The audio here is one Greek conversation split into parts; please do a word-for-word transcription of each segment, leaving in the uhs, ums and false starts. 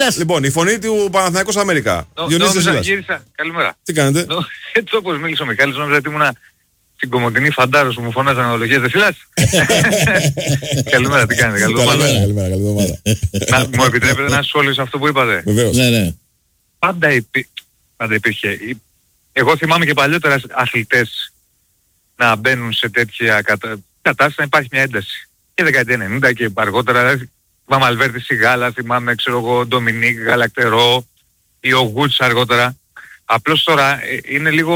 Γεια σου. Λοιπόν, η φωνή του Παναθηναϊκός Αμερικά. Διονύσης Δεσίλας. Γύρισα. Καλημέρα. Τι κάνετε? Έτσι όπως μίλησε ο Μιχάλης, νόμιζα ότι ήμουνα στην Κομωτινή Φαντάρος που μου φωνάζαν αναλογίες Δεσίλας. Καλημέρα, τι κάνετε? Καλή εβδομάδα. Καλημέρα, καλή εβδομάδα. Μου επιτρέπετε να σχολιάσω αυτό που είπατε? Βεβαίως. Ναι, ναι. Πάντα, υπή... Πάντα υπήρχε. Εγώ θυμάμαι και παλιότερα αθλητές να μπαίνουν σε τέτοια κατα... κατάσταση, να υπάρχει μια ένταση. Και δεκαετία ενενήντα και αργότερα, δηλαδή, θυμάμαι Αλβέρτη Σιγάλα, θυμάμαι ξέρω εγώ Ντομινίκ Γαλακτερό ή ο Γουτς αργότερα. Απλώς τώρα ε, είναι λίγο...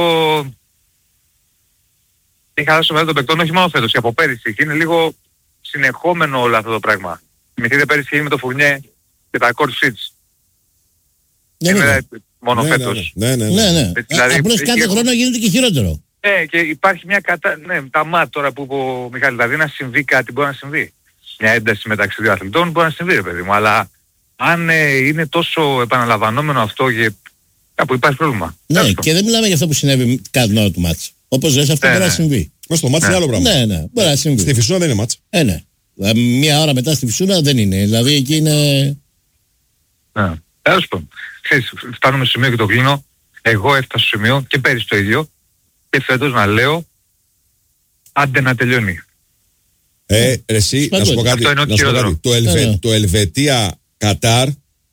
Έχει χαλάσει το μεγάλο των παικτών, όχι μόνο φέτος, και από πέρυσι. Και είναι λίγο συνεχόμενο όλο αυτό το πράγμα. Θυμηθείτε πέρυσι και με το Φουρνιέ και τα court sheets. Ναι, ναι. Μόνο ναι, φέτος. Ναι, ναι, ναι. Ναι, ναι. Δηλαδή, Απλώς κάθε και... χρόνο γίνεται και χειρότερο. Ναι, και υπάρχει μια κατα... Ναι, τα μάτ τώρα που είπε ο Μιχάλης, δηλαδή να συμβεί κάτι μπορεί να συμβεί. Μια ένταση μεταξύ δύο αθλητών μπορεί να συμβεί, ρε παιδί μου. Αλλά αν ε, είναι τόσο επαναλαμβανόμενο αυτό και κάπου υπάρχει πρόβλημα. Ναι, Άστο. και δεν μιλάμε για αυτό που συνέβη κατά την ώρα του μάτς. Όπως λες, αυτό Ναι, μπορεί ναι. να συμβεί. Ως το μάτς είναι άλλο πράγμα. Ναι, ναι, μπορεί να συμβεί. Στη Φυσούνα δεν είναι μάτς. Ε, ναι. Δηλαδή, μία ώρα μετά στη Φυσούνα δεν είναι. Δηλαδή εκεί είναι... Ναι. Τέλος πάντων. Ξέρεις, φτάνουμε στο σημείο και το κλείνω. Εγώ έφτασα στο σημείο και πέρυσι το ίδιο και φέτος να λέω άντε να τελειώνει. Ε, εσύ, να σου πω κάτι. Αυτό είναι ό,τι Να σου πω χειρότερο. κάτι. Το, Ελβε, Ναι. το Ελβετία Κατάρ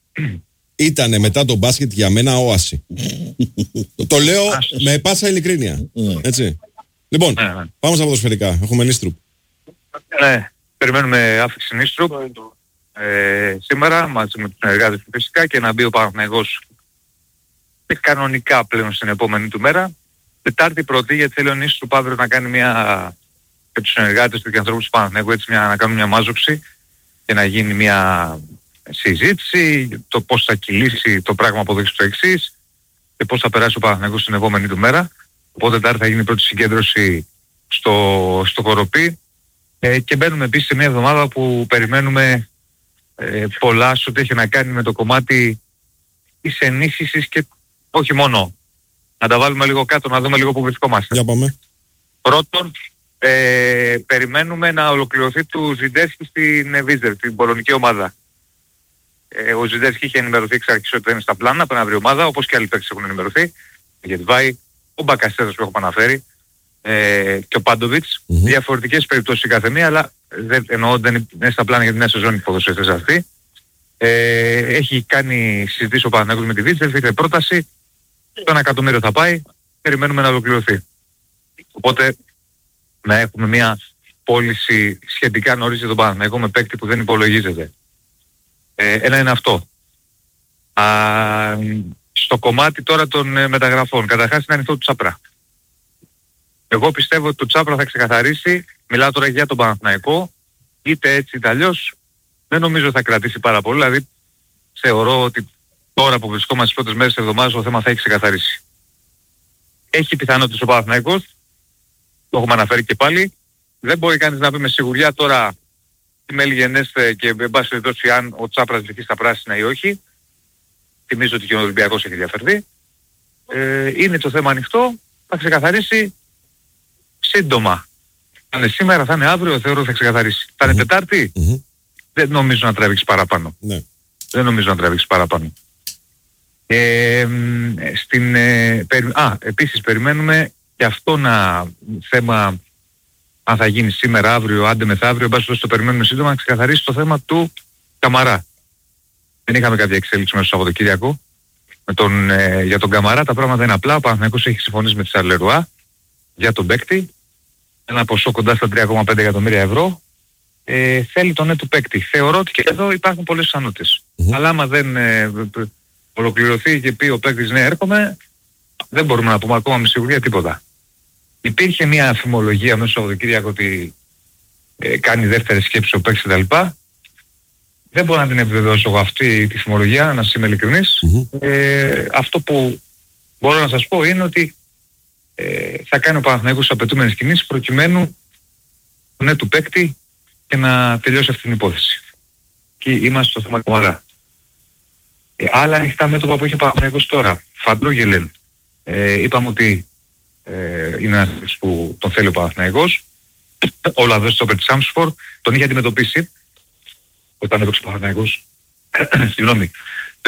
ήταν μετά τον μπάσκετ για μένα όαση. το, το λέω Άστος. με πάσα ειλικρίνεια. Ναι. Έτσι. Λοιπόν, Ναι, ναι. πάμε στα ποδοσφαιρικά. Έχουμε Νίστρουπ. Ναι, περιμένουμε άφηξη Νίστρουπ ε, σήμερα μαζί με τους συνεργάτες του φυσικά και να μπει ο Παναθηναϊκός και κανονικά πλέον στην επόμενη του μέρα. Τετάρτη πρώτη, γιατί θέλει ο Νίστρουπ αύριο να κάνει μια και τους συνεργάτες του και ανθρώπους του Παναθηναϊκού έτσι μια, να κάνουν μια μάζοξη και να γίνει μια συζήτηση το πώς θα κυλήσει το πράγμα από εδώ και στο εξής και πώς θα περάσει ο Παναθηναϊκός στην επόμενη του μέρα. Οπότε Τετάρτη θα γίνει η πρώτη συγκέντρωση στο, στο Κοροπή ε, και μπαίνουμε επίσης σε μια εβδομάδα που περιμένουμε ε, πολλά σε ό,τι έχει να κάνει με το κομμάτι της ενίσχυσης και όχι μόνο. Να τα βάλουμε λίγο κάτω, να δούμε λίγο που βρισκόμαστε. Για πάμε. Πρώτον, ε, περιμένουμε να ολοκληρωθεί του Ζιντέρσκι στην Βίζερ, την πολωνική ομάδα. Ε, ο Ζιντέρσκι είχε ενημερωθεί εξ αρχής ότι δεν είναι στα πλάνα, πρέπει να βρει ομάδα, όπως και άλλοι παίκτες έχουν ενημερωθεί. Ο Γετβάη, ο Μπακασέτας που έχω αναφέρει ε, και ο Πάντοβιτς. Mm-hmm. Διαφορετικές περιπτώσεις η καθεμία, αλλά δεν, εννοώ δεν είναι στα πλάνα για την νέα σεζόν η ποδοσφαιριστές αυτή. Ε, έχει κάνει συζητήσεις ο Παναθηναϊκός με τη Βίζερ, ήρθε πρόταση. Το ένα εκατομμύριο θα πάει, περιμένουμε να ολοκληρωθεί. Οπότε να έχουμε μια πώληση σχετικά νωρίς για τον Παναθηναϊκό με παίκτη που δεν υπολογίζεται. Ε, ένα είναι αυτό. Α, στο κομμάτι τώρα των ε, μεταγραφών, καταρχάς είναι ανοιχτό του Τσάπρα. Εγώ πιστεύω ότι το Τσάπρα θα ξεκαθαρίσει, μιλάω τώρα για τον Παναθηναϊκό, είτε έτσι είτε αλλιώς, δεν νομίζω θα κρατήσει πάρα πολύ, δηλαδή θεωρώ ότι τώρα που βρισκόμαστε στις πρώτες μέρες της εβδομάδας το θέμα θα έχει ξεκαθαρίσει. Έχει πιθανότητες ο Παναθηναϊκός, το έχουμε αναφέρει και πάλι, δεν μπορεί κανείς να πει με σιγουριά τώρα τι μέλη γενέστε και με πάση περιπτώσει αν ο Τσάπρας βγει στα πράσινα ή όχι. Θυμίζω ότι και ο Ολυμπιακός έχει διαφερθεί. Ε, είναι το θέμα ανοιχτό, θα ξεκαθαρίσει σύντομα. Θα είναι σήμερα, θα είναι αύριο, θεωρώ θα ξεκαθαρίσει. Θα είναι Τετάρτη, Mm-hmm. δεν νομίζω να τραβήξει παραπάνω. Ναι. Δεν νομίζω να τραβήξει παραπάνω. Ε, στην, ε, περι... Α, επίσης περιμένουμε και αυτό να θέμα αν θα γίνει σήμερα, αύριο, άντε μεθαύριο, εν πάση περιπτώσει το περιμένουμε σύντομα να ξεκαθαρίσει το θέμα του Καμαρά. Δεν είχαμε κάποια εξέλιξη μέσα στο Σαββατοκύριακο. Με τον, ε, για τον Καμαρά τα πράγματα είναι απλά. Ο Παναθηναϊκός έχει συμφωνήσει με τη Σαρλερουά για τον παίκτη. Ένα ποσό κοντά στα τρία κόμμα πέντε εκατομμύρια ευρώ. Ε, θέλει τον έτου παίκτη. Θεωρώ ότι και εδώ υπάρχουν πολλές πιθανότητες. Mm-hmm. Αλλά άμα δεν ε, ολοκληρωθεί και πει ο παίκτης ναι έρχομαι, δεν μπορούμε να πούμε ακόμα με σιγουριά τίποτα. Υπήρχε μια αφημολογία μέσα στο Σαββατοκύριακο ότι ε, κάνει δεύτερη σκέψη ο παίκτης κτλ. Δεν μπορώ να την επιβεβαιώσω εγώ αυτή τη φημολογία, να είμαι ειλικρινής. Mm-hmm. Ε, αυτό που μπορώ να σας πω είναι ότι ε, θα κάνει ο Παναθηναϊκός τις απαιτούμενες κινήσεις προκειμένου ναι του παίκτη και να τελειώσει αυτή την υπόθεση. Και είμαστε στο θέμα Καμαρά. Ε, άλλα ανοιχτά μέτωπα που έχει ο Παναθηναϊκός τώρα. Φαντρόγελεν. Ε, είπαμε ότι ε, είναι ένας που τον θέλει ο Παναθηναϊκός. Ο Λαδός στο Πέρτ Σάμσφορ τον είχε αντιμετωπίσει όταν έπαιξε ο Παναθηναϊκός. Συγγνώμη.